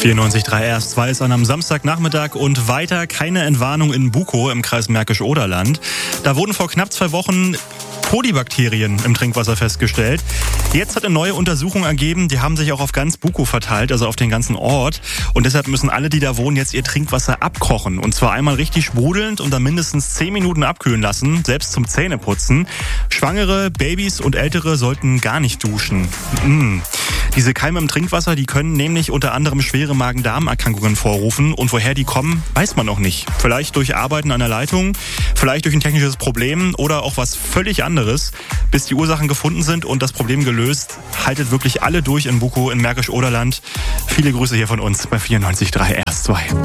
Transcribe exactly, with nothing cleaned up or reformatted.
vierundneunzig Komma drei R S zwei ist an am Samstagnachmittag und weiter keine Entwarnung in Bukow im Kreis Märkisch-Oderland. Da wurden vor knapp zwei Wochen Kolibakterien im Trinkwasser festgestellt. Jetzt hat eine neue Untersuchung ergeben, die haben sich auch auf ganz Bukow verteilt, also auf den ganzen Ort. Und deshalb müssen alle, die da wohnen, jetzt ihr Trinkwasser abkochen. Und zwar einmal richtig sprudelnd und dann mindestens zehn Minuten abkühlen lassen, selbst zum Zähneputzen. Schwangere, Babys und Ältere sollten gar nicht duschen. Mmh. Diese Keime im Trinkwasser, die können nämlich unter anderem schwere Magen-Darm-Erkrankungen vorrufen. Und woher die kommen, weiß man noch nicht. Vielleicht durch Arbeiten an der Leitung, vielleicht durch ein technisches Problem oder auch was völlig anderes. Bis die Ursachen gefunden sind und das Problem gelöst, haltet wirklich alle durch in Bukow in Märkisch-Oderland. Viele Grüße hier von uns bei vierundneunzig Komma drei R S zwei.